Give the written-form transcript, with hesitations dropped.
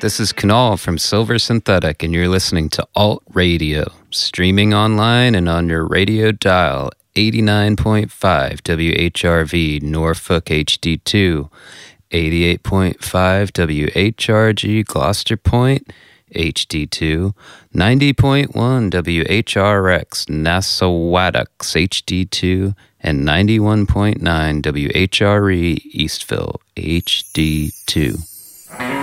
This is Kunal from Silver Synthetic, and you're listening to Alt Radio, streaming online and on your radio dial, 89.5 WHRV Norfolk HD2, 88.5 WHRG Gloucester Point HD2, 90.1 WHRX Nassauwattux HD2, and 91.9 WHRE Eastville HD2.